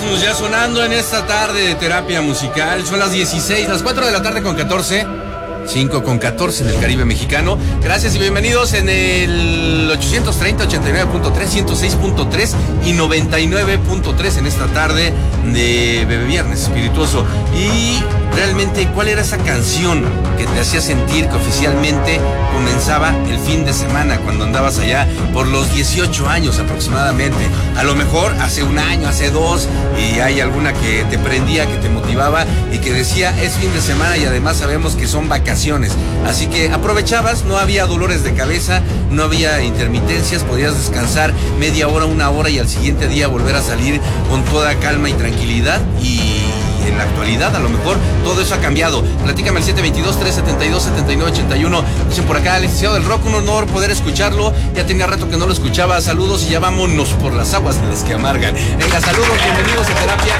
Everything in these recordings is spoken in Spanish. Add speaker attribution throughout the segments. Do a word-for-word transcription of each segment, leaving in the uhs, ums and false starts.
Speaker 1: Erasmus ya sonando en esta tarde de terapia musical. Son las dieciséis, las cuatro de la tarde con catorce. cinco con catorce en el Caribe mexicano. Gracias y bienvenidos en el ochocientos treinta, ochenta y nueve punto tres, ciento seis punto tres y noventa y nueve punto tres en esta tarde de Bebe Viernes Espirituoso. Y realmente, ¿cuál era esa canción que te hacía sentir que oficialmente comenzaba el fin de semana cuando andabas allá por los dieciocho años aproximadamente? A lo mejor hace un año, hace dos, y hay alguna que te prendía, que te motivaba y que decía es fin de semana y además sabemos que son vacaciones. Así que aprovechabas, no había dolores de cabeza, no había intermitencias, podías descansar media hora, una hora y al siguiente día volver a salir con toda calma y tranquilidad. Y en la actualidad a lo mejor todo eso ha cambiado. Platícame al siete veintidós, trescientos setenta y dos, setenta y nueve ochenta y uno. Dicen por acá, licenciado del rock, un honor poder escucharlo. Ya tenía rato que no lo escuchaba. Saludos y ya vámonos por las aguas de las que amargan. Venga, saludos, bienvenidos a terapia.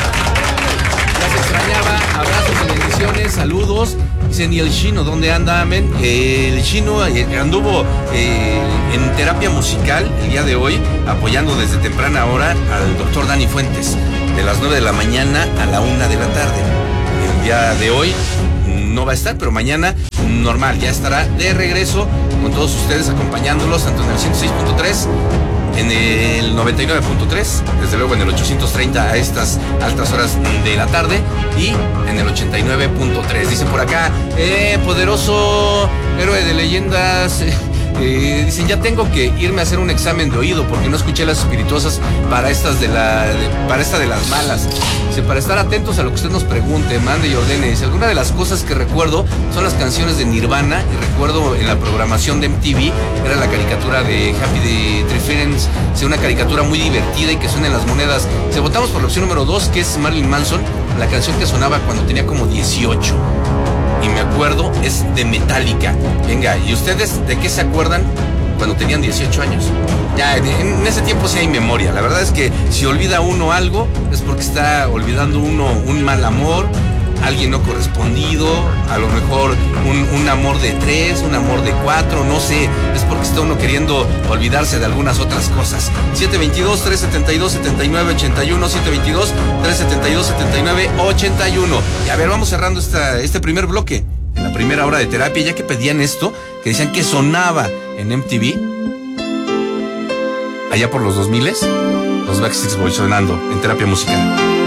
Speaker 1: Ya se extrañaba, abrazos y bendiciones, saludos. Dicen, ¿y el Chino dónde anda, men? Eh, el Chino eh, anduvo eh, en terapia musical el día de hoy, apoyando desde temprana hora al doctor Dani Fuentes, de las nueve de la mañana a la una de la tarde. El día de hoy no va a estar, pero mañana normal, ya estará de regreso con todos ustedes, acompañándolos tanto en el ciento seis punto tres, en el noventa y nueve punto tres, desde luego en el ochocientos treinta a estas altas horas de la tarde y en el ochenta y nueve punto tres. Dicen por acá, eh, poderoso héroe de leyendas, eh, eh, dicen, ya tengo que irme a hacer un examen de oído porque no escuché las espirituosas para estas de la, de, para esta de las malas. Dice, para estar atentos a lo que usted nos pregunte, mande y ordene. Dice, alguna de las cosas que recuerdo son las canciones de Nirvana, y recuerdo en la programación de M T V, era la caricatura de Happy the Tree Friends, una caricatura muy divertida y que suena en las monedas. Se votamos por la opción número dos, que es Marilyn Manson, la canción que sonaba cuando tenía como dieciocho. Y me acuerdo, es de Metallica. Venga, ¿y ustedes de qué se acuerdan cuando tenían dieciocho años? Ya, en, en ese tiempo sí hay memoria. La verdad es que si olvida uno algo, es porque está olvidando uno un mal amor, alguien no correspondido, a lo mejor un, un amor de tres, un amor de cuatro, no sé, es porque está uno queriendo olvidarse de algunas otras cosas. siete veintidós, trescientos setenta y dos, setenta y nueve ochenta y uno, siete veintidós, trescientos setenta y dos, setenta y nueve ochenta y uno. Y a ver, vamos cerrando esta, este primer bloque, en la primera hora de terapia, ya que pedían esto, que decían que sonaba en M T V, allá por los dos miles, los Backstreet Boys sonando en terapia musical.